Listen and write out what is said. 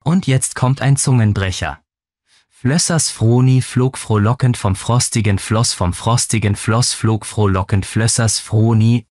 Und jetzt kommt ein Zungenbrecher. Flössers Froni flog frohlockend vom frostigen Floss flog frohlockend Flössers Froni,